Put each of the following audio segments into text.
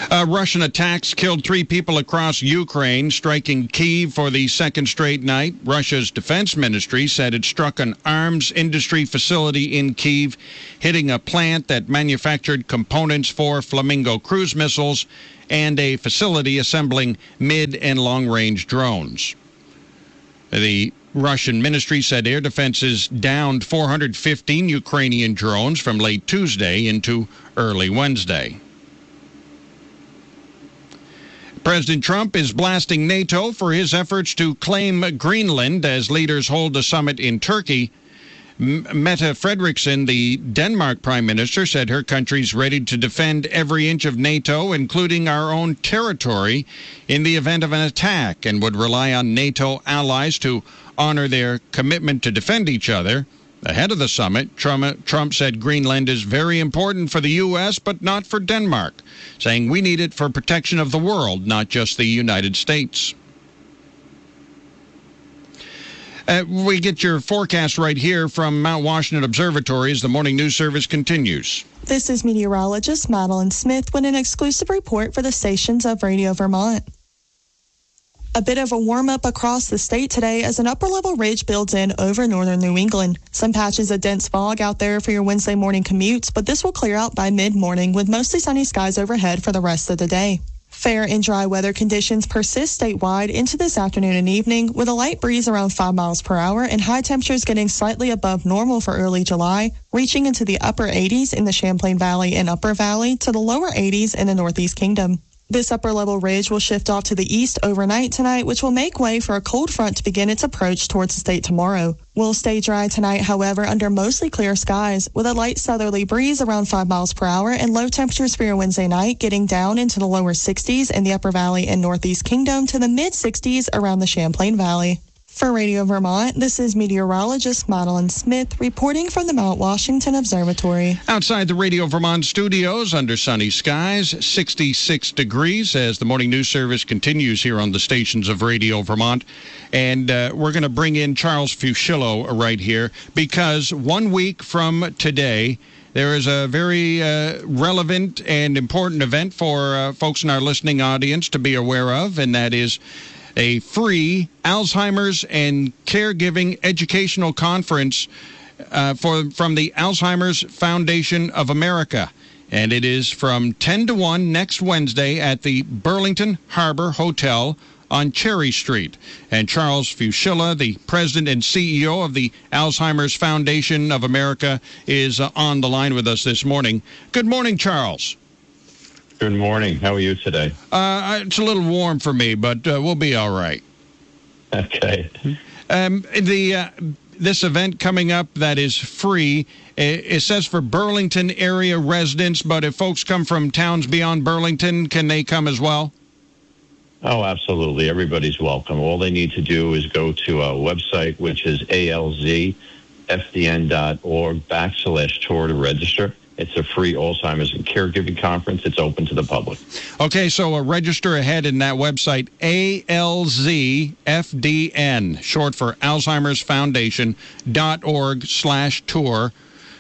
Russian attacks killed 3 people across Ukraine, striking Kyiv for the second straight night. Russia's defense ministry said it struck an arms industry facility in Kyiv, hitting a plant that manufactured components for Flamingo cruise missiles and a facility assembling mid- and long-range drones. The Russian ministry said air defenses downed 415 Ukrainian drones from late Tuesday into early Wednesday. President Trump is blasting NATO for his efforts to claim Greenland as leaders hold a summit in Turkey. Mette Frederiksen, the Denmark prime minister, said her country's ready to defend every inch of NATO, including our own territory, in the event of an attack, and would rely on NATO allies to honor their commitment to defend each other. Ahead of the summit, Trump said Greenland is very important for the U.S., but not for Denmark, saying we need it for protection of the world, not just the United States. We get your forecast right here from Mount Washington Observatory as the morning news service continues. This is meteorologist Madeline Smith with an exclusive report for the stations of Radio Vermont. A bit of a warm-up across the state today as an upper-level ridge builds in over northern New England. Some patches of dense fog out there for your Wednesday morning commutes, but this will clear out by mid-morning with mostly sunny skies overhead for the rest of the day. Fair and dry weather conditions persist statewide into this afternoon and evening, with a light breeze around 5 miles per hour and high temperatures getting slightly above normal for early July, reaching into the upper 80s in the Champlain Valley and Upper Valley to the lower 80s in the Northeast Kingdom. This upper-level ridge will shift off to the east overnight tonight, which will make way for a cold front to begin its approach towards the state tomorrow. We'll stay dry tonight, however, under mostly clear skies, with a light southerly breeze around 5 miles per hour and low temperatures for your Wednesday night getting down into the lower 60s in the Upper Valley and Northeast Kingdom to the mid-60s around the Champlain Valley. For Radio Vermont, this is meteorologist Madeline Smith reporting from the Mount Washington Observatory. Outside the Radio Vermont studios, under sunny skies, 66 degrees as the morning news service continues here on the stations of Radio Vermont. And we're going to bring in Charles Fuschillo right here because 1 week from today, there is a very relevant and important event for folks in our listening audience to be aware of, and that is a free Alzheimer's and Caregiving Educational Conference from the Alzheimer's Foundation of America. And it is from 10 to 1 next Wednesday at the Burlington Harbor Hotel on Cherry Street. And Charles Fuschillo, the president and CEO of the Alzheimer's Foundation of America, is on the line with us this morning. Good morning, Charles. Good morning. How are you today? It's a little warm for me, but we'll be all right. Okay. This event coming up that is free, it says for Burlington area residents, but if folks come from towns beyond Burlington, can they come as well? Oh, absolutely. Everybody's welcome. All they need to do is go to a website, which is alzfdn.org/tour to register. It's a free Alzheimer's and Caregiving Conference. It's open to the public. Okay, so register ahead in that website, ALZFDN, short for Alzheimer's Foundation.org/tour,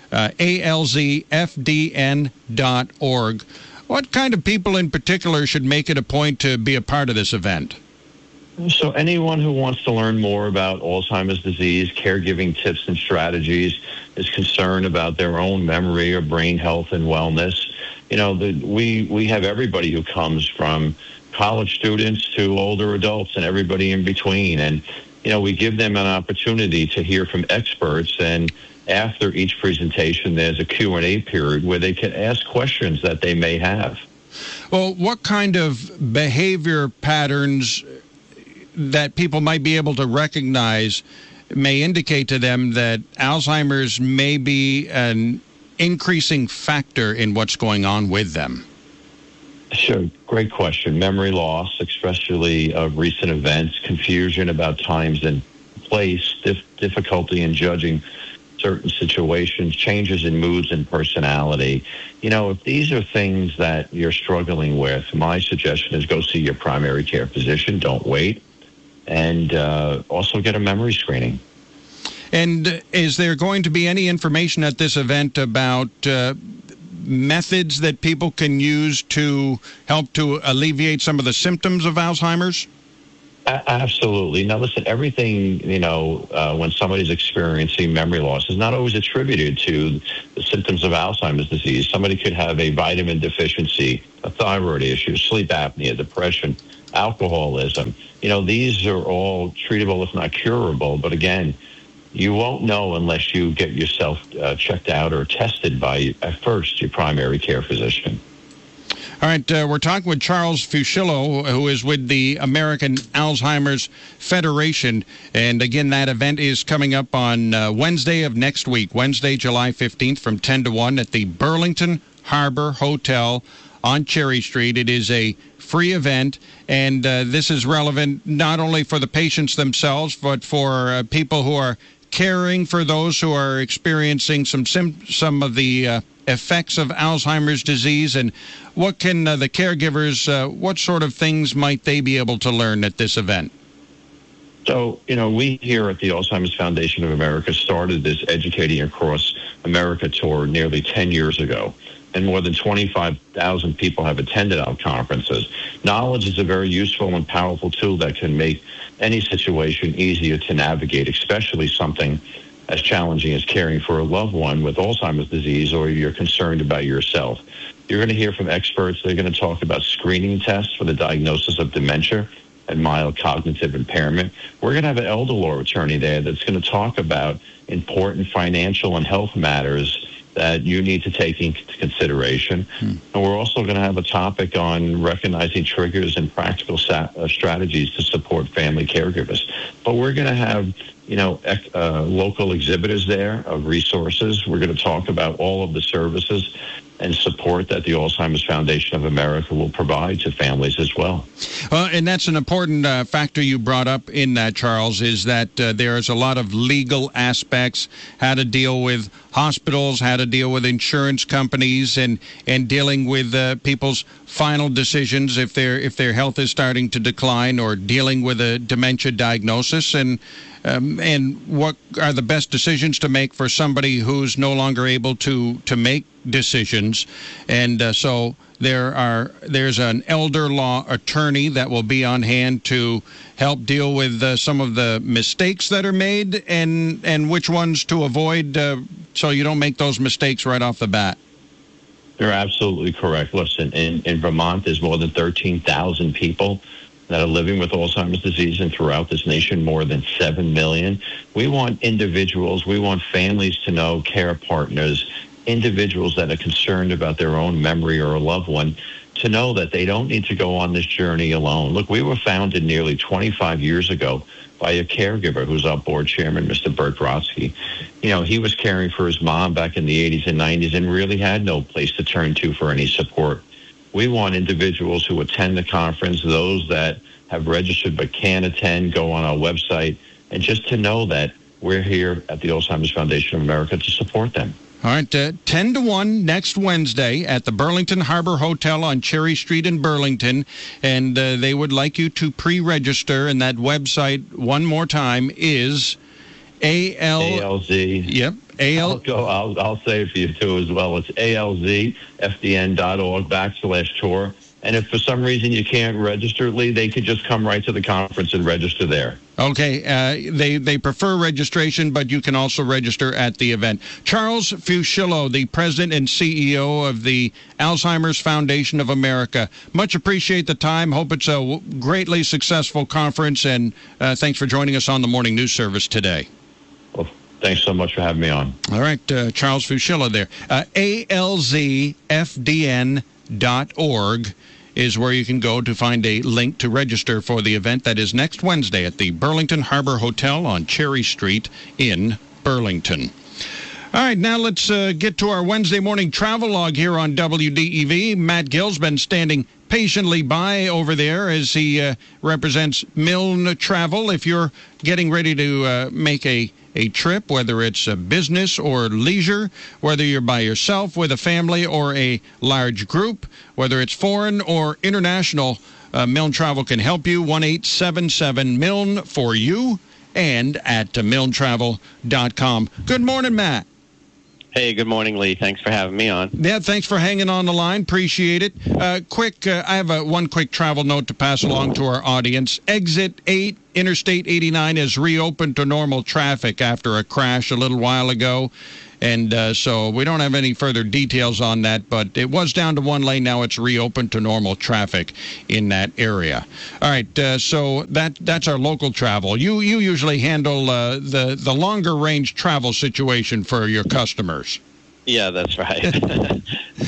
ALZFDN.org. What kind of people in particular should make it a point to be a part of this event? So anyone who wants to learn more about Alzheimer's disease, caregiving tips and strategies, is concerned about their own memory or brain health and wellness, we have everybody who comes from college students to older adults and everybody in between. And, we give them an opportunity to hear from experts. And after each presentation, there's a Q&A period where they can ask questions that they may have. Well, what kind of behavior patterns that people might be able to recognize may indicate to them that Alzheimer's may be an increasing factor in what's going on with them? Sure. Great question. Memory loss, especially of recent events, confusion about times and place, difficulty in judging certain situations, changes in moods and personality. If these are things that you're struggling with, my suggestion is go see your primary care physician. Don't wait. And also get a memory screening. And is there going to be any information at this event about methods that people can use to help to alleviate some of the symptoms of Alzheimer's? Absolutely. Now, listen, everything, when somebody's experiencing memory loss is not always attributed to the symptoms of Alzheimer's disease. Somebody could have a vitamin deficiency, a thyroid issue, sleep apnea, depression, alcoholism. These are all treatable, if not curable. But again, you won't know unless you get yourself checked out or tested by, at first, your primary care physician. All right, we're talking with Charles Fuschillo, who is with the American Alzheimer's Federation. And again, that event is coming up on Wednesday of next week, Wednesday, July 15th from 10 to 1 at the Burlington Harbor Hotel on Cherry Street. It is a free event, and this is relevant not only for the patients themselves, but for people who are caring for those who are experiencing some of the effects of Alzheimer's disease. And what can the caregivers, what sort of things might they be able to learn at this event? So, we here at the Alzheimer's Foundation of America started this Educating Across America tour nearly 10 years ago. And more than 25,000 people have attended our conferences. Knowledge is a very useful and powerful tool that can make any situation easier to navigate, especially something as challenging as caring for a loved one with Alzheimer's disease, or you're concerned about yourself. You're going to hear from experts. They're going to talk about screening tests for the diagnosis of dementia and mild cognitive impairment. We're going to have an elder law attorney there that's going to talk about important financial and health matters that you need to take into consideration. And we're also going to have a topic on recognizing triggers and practical strategies to support family caregivers. But we're going to have, local exhibitors there of resources. We're going to talk about all of the services and support that the Alzheimer's Foundation of America will provide to families as well. And that's an important factor you brought up in that, Charles, is that there's a lot of legal aspects, how to deal with hospitals, how to deal with insurance companies, and dealing with people's final decisions if their health is starting to decline, or dealing with a dementia diagnosis, and what are the best decisions to make for somebody who's no longer able to make decisions. And so there's an elder law attorney that will be on hand to help deal with some of the mistakes that are made, and which ones to avoid, so you don't make those mistakes right off the bat. You're absolutely correct. Listen, in Vermont, there's more than 13,000 people that are living with Alzheimer's disease, and throughout this nation, more than 7 million. We want individuals, we want families to know, care partners, individuals that are concerned about their own memory or a loved one, to know that they don't need to go on this journey alone. Look, we were founded nearly 25 years ago by a caregiver who's our board chairman, Mr. Bert Brodsky. He was caring for his mom back in the 80s and 90s and really had no place to turn to for any support. We want individuals who attend the conference, those that have registered but can't attend, go on our website, and just to know that we're here at the Alzheimer's Foundation of America to support them. All right, 10 to 1 next Wednesday at the Burlington Harbor Hotel on Cherry Street in Burlington, and they would like you to pre-register, and that website, one more time, is ALZ. Yep. I'll say it for you, too, as well. It's alzfdn.org/tour. And if for some reason you can't register, Lee, they could just come right to the conference and register there. Okay. They prefer registration, but you can also register at the event. Charles Fuschillo, the president and CEO of the Alzheimer's Foundation of America. Much appreciate the time. Hope it's a greatly successful conference, and thanks for joining us on the Morning News Service today. Well, thanks so much for having me on. All right, Charles Fuschillo there. alzfdn.org is where you can go to find a link to register for the event that is next Wednesday at the Burlington Harbor Hotel on Cherry Street in Burlington. All right, now let's get to our Wednesday morning travel log here on WDEV. Matt Gill's been standing patiently by over there as he represents Milne Travel. If you're getting ready to make a trip, whether it's a business or leisure, whether you're by yourself, with a family, or a large group, whether it's foreign or international, Milne Travel can help you. 1-877-MILNE for you, and at milnetravel.com. Good morning, Matt. Hey, good morning, Lee. Thanks for having me on. Yeah, thanks for hanging on the line. Appreciate it. I have one quick travel note to pass along to our audience. Exit 8, Interstate 89 is reopened to normal traffic after a crash a little while ago. And so we don't have any further details on that, but it was down to one lane. Now it's reopened to normal traffic in that area. All right, so that's our local travel. You usually handle the longer range travel situation for your customers. Yeah, that's right.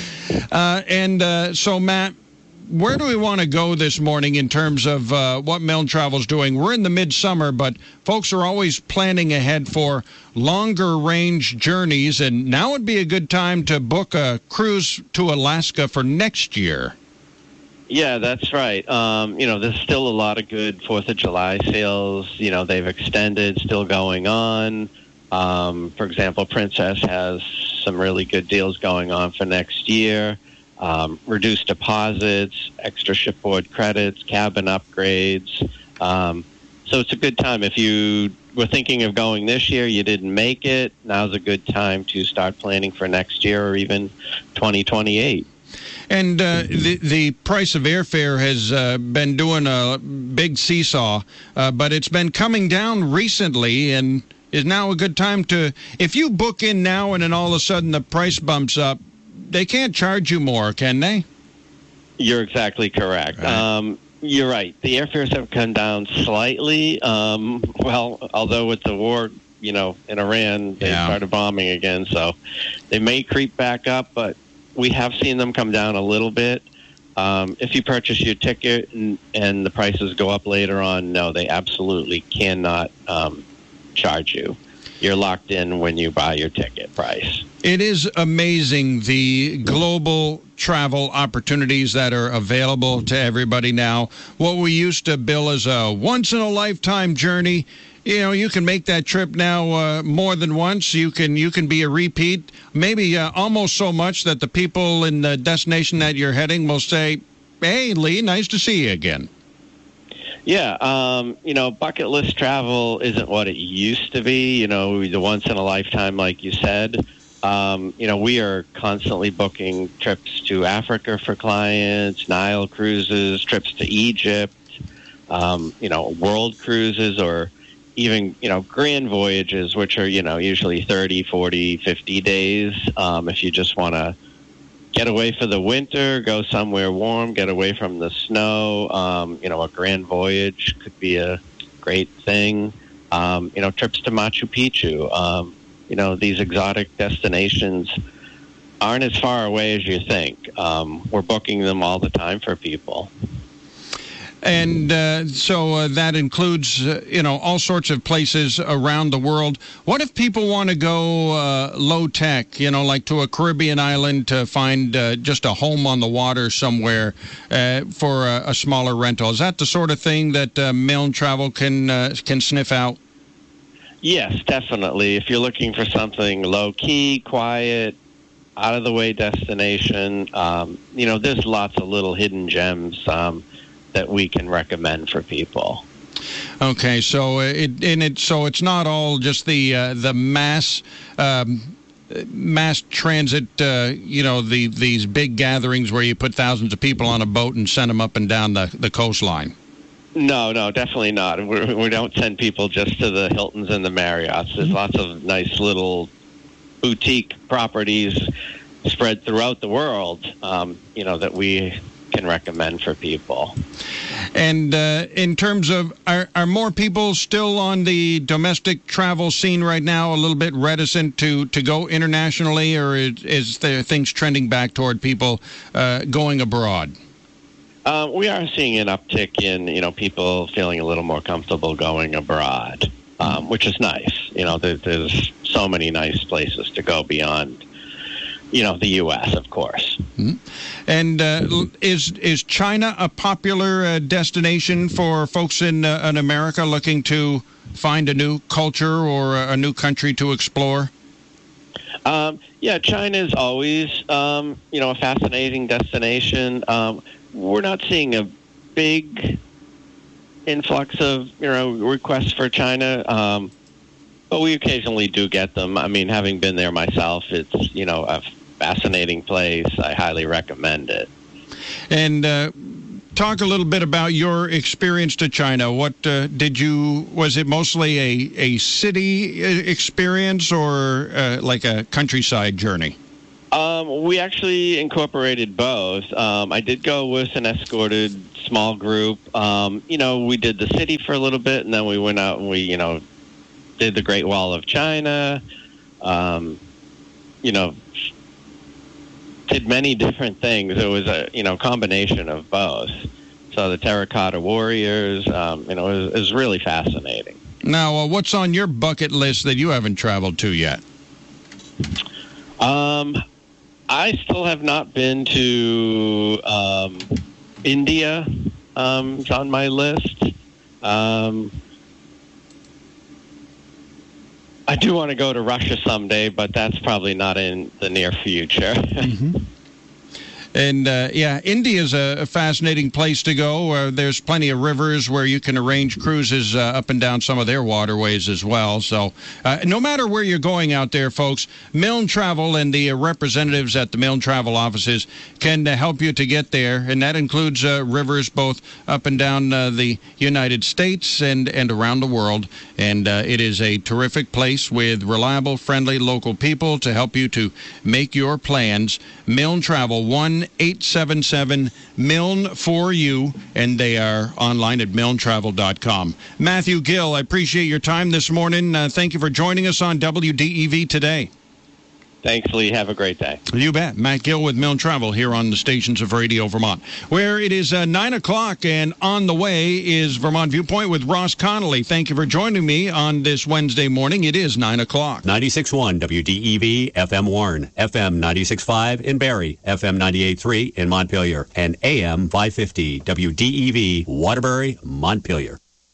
So, Matt, where do we want to go this morning in terms of what Milne Travel's doing? We're in the midsummer, but folks are always planning ahead for longer range journeys, and now would be a good time to book a cruise to Alaska for next year. Yeah, that's right. There's still a lot of good 4th of July sales. They've extended, still going on. For example, Princess has some really good deals going on for next year. Reduced deposits, extra shipboard credits, cabin upgrades. So it's a good time. If you were thinking of going this year, you didn't make it, now's a good time to start planning for next year or even 2028. And the price of airfare has been doing a big seesaw, but it's been coming down recently, and is now a good time to, if you book in now and then all of a sudden the price bumps up, they can't charge you more, can they? You're exactly correct. Right. You're right. The airfares have come down slightly. Although with the war, in Iran, they started bombing again, so they may creep back up, but we have seen them come down a little bit. If you purchase your ticket and the prices go up later on, no, they absolutely cannot charge you. You're locked in when you buy your ticket price. It is amazing the global travel opportunities that are available to everybody now. What we used to bill as a once-in-a-lifetime journey, you can make that trip now more than once. You can be a repeat, maybe almost so much that the people in the destination that you're heading will say, "Hey, Lee, nice to see you again." Yeah, bucket list travel isn't what it used to be, the once in a lifetime, like you said. We are constantly booking trips to Africa for clients, Nile cruises, trips to Egypt, world cruises, or even, grand voyages, which are, usually 30, 40, 50 days. If you just want to get away for the winter, go somewhere warm, get away from the snow. A grand voyage could be a great thing. Trips to Machu Picchu. These exotic destinations aren't as far away as you think. We're booking them all the time for people. And so that includes, all sorts of places around the world. What if people want to go low tech, like to a Caribbean island to find just a home on the water somewhere for a smaller rental? Is that the sort of thing that Milne Travel can sniff out? Yes, definitely. If you're looking for something low-key, quiet, out-of-the-way destination, there's lots of little hidden gems that we can recommend for people. Okay, so it's not all just the mass transit, these big gatherings where you put thousands of people on a boat and send them up and down the coastline. No, definitely not. We don't send people just to the Hiltons and the Marriotts. There's lots of nice little boutique properties spread throughout the world, that we can recommend for people. And in terms of, are more people still on the domestic travel scene right now a little bit reticent to go internationally, or is there things trending back toward people going abroad? We are seeing an uptick in, people feeling a little more comfortable going abroad, which is nice. There's so many nice places to go beyond, the U.S., of course. Mm-hmm. And is China a popular destination for folks in America looking to find a new culture or a new country to explore? China is always, a fascinating destination. We're not seeing a big influx of, requests for China. but we occasionally do get them. I mean, having been there myself, it's, a fascinating place. I highly recommend it. And talk a little bit about your experience to China. What was it mostly a city experience or like a countryside journey? We actually incorporated both. I did go with an escorted small group. We did the city for a little bit, and then we went out and we, did the Great Wall of China, did many different things. It was a, combination of both. So the Terracotta Warriors, it was really fascinating. Now, what's on your bucket list that you haven't traveled to yet? I still have not been to India. It's on my list. I do want to go to Russia someday, but that's probably not in the near future. Mm-hmm. And, India is a fascinating place to go. There's plenty of rivers where you can arrange cruises up and down some of their waterways as well. So no matter where you're going out there, folks, Milne Travel and the representatives at the Milne Travel offices can help you to get there. And that includes rivers both up and down the United States and around the world. And it is a terrific place with reliable, friendly local people to help you to make your plans. Milne Travel, 1-877-MILNE-4U, and they are online at milnetravel.com. Matthew Gill, I appreciate your time this morning. Thank you for joining us on WDEV today. Thanks, Lee. Have a great day. You bet. Matt Gill with Milne Travel here on the stations of Radio Vermont, where it is 9 o'clock, and on the way is Vermont Viewpoint with Ross Connolly. Thank you for joining me on this Wednesday morning. It is 9 o'clock. 96.1 WDEV, FM Warren, FM 96.5 in Barrie, FM 98.3 in Montpelier, and AM 550 WDEV, Waterbury, Montpelier.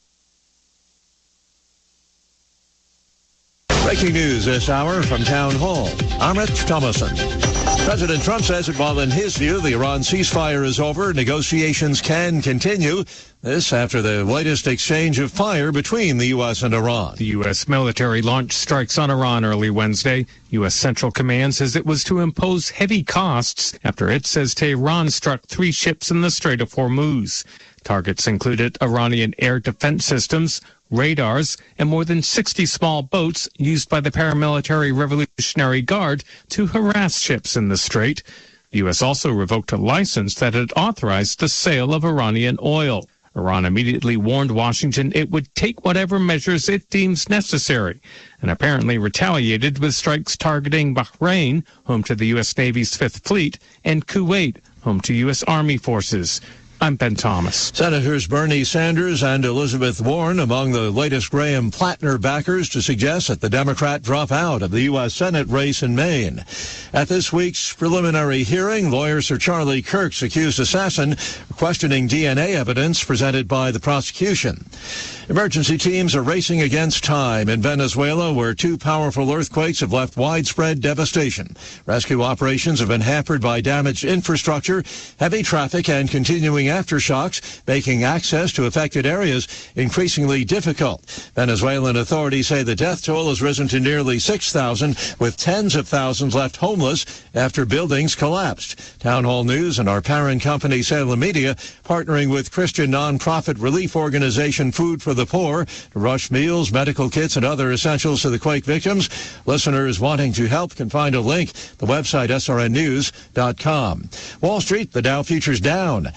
Breaking news this hour from Town Hall. Amit Thomason. President Trump says that while in his view the Iran ceasefire is over, negotiations can continue. This after the latest exchange of fire between the U.S. and Iran. The U.S. military launched strikes on Iran early Wednesday. U.S. Central Command says it was to impose heavy costs after it says Tehran struck 3 ships in the Strait of Hormuz. Targets included Iranian air defense systems, radars, and more than 60 small boats used by the paramilitary Revolutionary Guard to harass ships in the strait. The U.S. also revoked a license that had authorized the sale of Iranian oil. Iran immediately warned Washington it would take whatever measures it deems necessary, and apparently retaliated with strikes targeting Bahrain, home to the U.S. Navy's Fifth Fleet, and Kuwait, home to U.S. Army forces. I'm Ben Thomas. Senators Bernie Sanders and Elizabeth Warren among the latest Graham Plattner backers to suggest that the Democrat drop out of the U.S. Senate race in Maine. At this week's preliminary hearing, lawyer Sir Charlie Kirk's accused assassin questioning DNA evidence presented by the prosecution. Emergency teams are racing against time in Venezuela, where 2 powerful earthquakes have left widespread devastation. Rescue operations have been hampered by damaged infrastructure, heavy traffic, and continuing aftershocks, making access to affected areas increasingly difficult. Venezuelan authorities say the death toll has risen to nearly 6,000, with tens of thousands left homeless after buildings collapsed. Town Hall News and our parent company, Salem Media, partnering with Christian nonprofit relief organization Food for the Poor to rush meals, medical kits, and other essentials to the quake victims. Listeners wanting to help can find a link at the website srnnews.com. Wall Street, the Dow futures down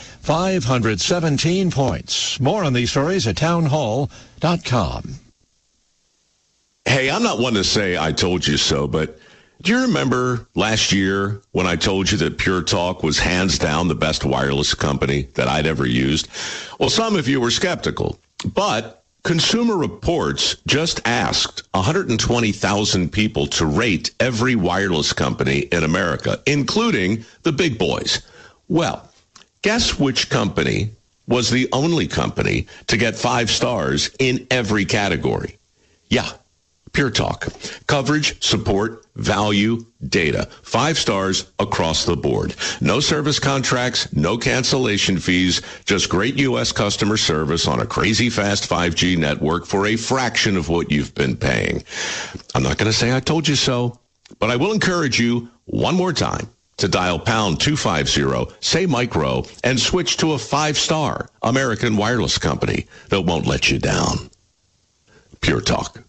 517 points. More on these stories at townhall.com. Hey, I'm not one to say I told you so, but do you remember last year when I told you that Pure Talk was hands down the best wireless company that I'd ever used? Well, some of you were skeptical, but Consumer Reports just asked 120,000 people to rate every wireless company in America, including the big boys. Well, guess which company was the only company to get 5 stars in every category? Yeah, Pure Talk. Coverage, support, value, data. 5 stars across the board. No service contracts, no cancellation fees, just great U.S. customer service on a crazy fast 5G network for a fraction of what you've been paying. I'm not going to say I told you so, but I will encourage you one more time to dial pound 250, say micro, and switch to a 5-star American wireless company that won't let you down. Pure Talk.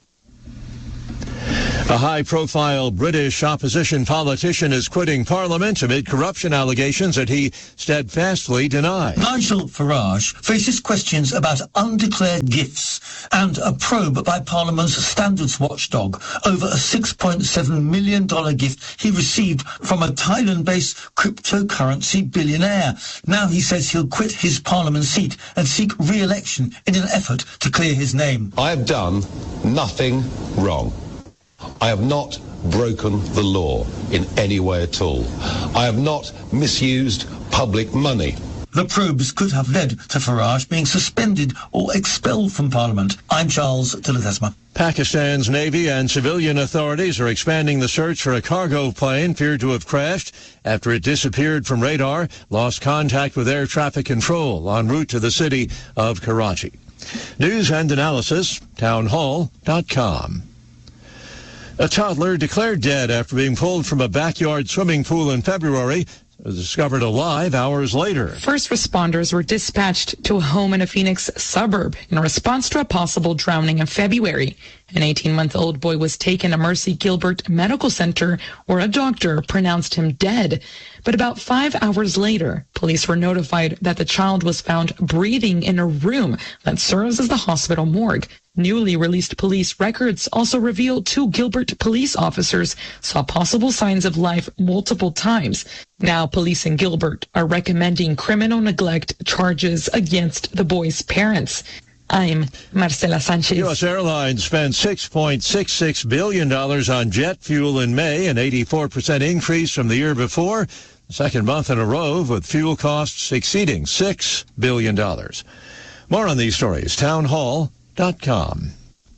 A high-profile British opposition politician is quitting Parliament amid corruption allegations that he steadfastly denied. Nigel Farage faces questions about undeclared gifts and a probe by Parliament's standards watchdog over a $6.7 million gift he received from a Thailand-based cryptocurrency billionaire. Now he says he'll quit his Parliament seat and seek re-election in an effort to clear his name. I have done nothing wrong. I have not broken the law in any way at all. I have not misused public money. The probes could have led to Farage being suspended or expelled from Parliament. I'm Charles de Ledesma. Pakistan's Navy and civilian authorities are expanding the search for a cargo plane feared to have crashed after it disappeared from radar, lost contact with air traffic control en route to the city of Karachi. News and analysis, townhall.com. A toddler declared dead after being pulled from a backyard swimming pool in February was discovered alive hours later. First responders were dispatched to a home in a Phoenix suburb in response to a possible drowning in February. An 18-month-old boy was taken to Mercy Gilbert Medical Center, where a doctor pronounced him dead. But about 5 hours later, police were notified that the child was found breathing in a room that serves as the hospital morgue. Newly released police records also reveal 2 Gilbert police officers saw possible signs of life multiple times. Now, police in Gilbert are recommending criminal neglect charges against the boy's parents. I'm Marcela Sanchez. U.S. Airlines spent $6.66 billion on jet fuel in May, an 84% increase from the year before, the second month in a row with fuel costs exceeding $6 billion. More on these stories, townhall.com.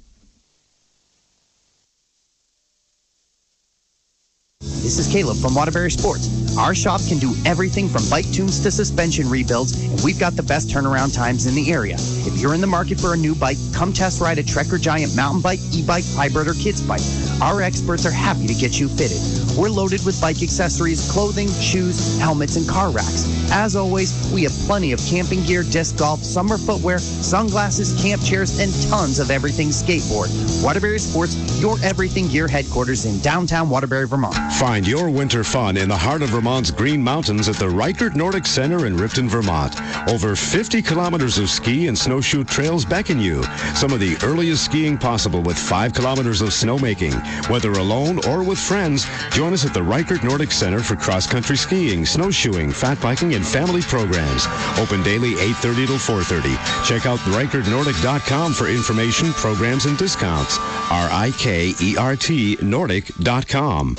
This is Caleb from Waterbury Sports. Our shop can do everything from bike tunes to suspension rebuilds, and we've got the best turnaround times in the area. If you're in the market for a new bike, come test ride a Trekker Giant mountain bike, e-bike, hybrid, or kids bike. Our experts are happy to get you fitted. We're loaded with bike accessories, clothing, shoes, helmets, and car racks. As always, we have plenty of camping gear, disc golf, summer footwear, sunglasses, camp chairs, and tons of everything skateboard. Waterbury Sports, your everything gear headquarters in downtown Waterbury, Vermont. Find your winter fun in the heart of Vermont's Green Mountains at the Reichert Nordic Center in Riften, Vermont. Over 50 kilometers of ski and snowshoe trails beckon you. Some of the earliest skiing possible with 5 kilometers of snowmaking. Whether alone or with friends, join us at the Reichert Nordic Center for cross-country skiing, snowshoeing, fat biking, and family programs. Open daily 8:30 till 4:30. Check out ReichertNordic.com for information, programs, and discounts. RIKERT Nordic.com.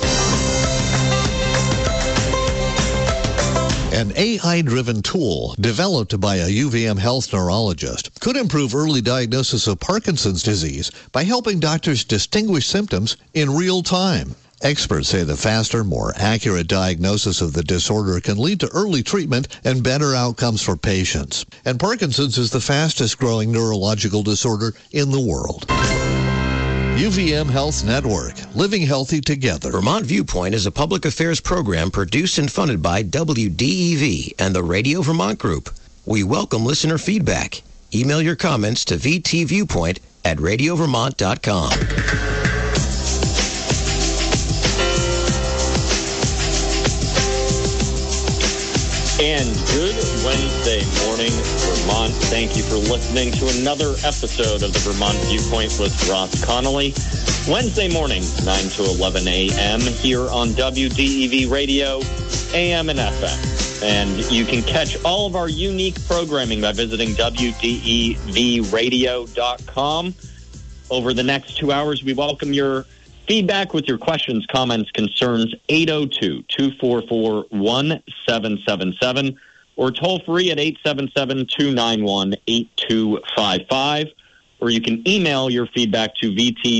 An AI-driven tool developed by a UVM health neurologist could improve early diagnosis of Parkinson's disease by helping doctors distinguish symptoms in real time. Experts say the faster, more accurate diagnosis of the disorder can lead to early treatment and better outcomes for patients. And Parkinson's is the fastest growing neurological disorder in the world. UVM Health Network, living healthy together. Vermont Viewpoint is a public affairs program produced and funded by WDEV and the Radio Vermont Group. We welcome listener feedback. Email your comments to vtviewpoint@radiovermont.com. And good Wednesday morning, Vermont. Thank you for listening to another episode of the Vermont Viewpoint with Ross Connolly. Wednesday mornings, 9 to 11 a.m. here on WDEV Radio, AM and FM. And you can catch all of our unique programming by visiting WDEVradio.com. Over the next 2 hours, we welcome your feedback with your questions, comments, concerns, 802-244-1777, or toll free at 877-291-8255. or you can email your feedback to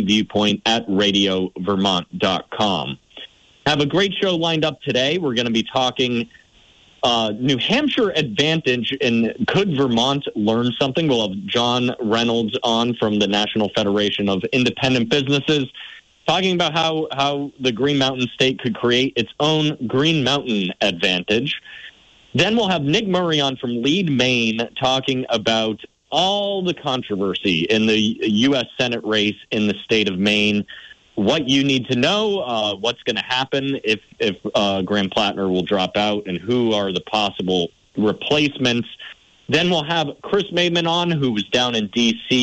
vtviewpoint@radiovermont.com. Have a great show lined up today. We're going to be talking New Hampshire Advantage and could Vermont learn something? We'll have John Reynolds on from the National Federation of Independent Businesses, talking about how the Green Mountain State could create its own Green Mountain Advantage. Then we'll have Nick Murray on from Lead, Maine, talking about all the controversy in the U.S. Senate race in the state of Maine, what you need to know, what's going to happen if Graham Plattner will drop out, and who are the possible replacements. Then we'll have Chris Maidman on, who was down in D.C.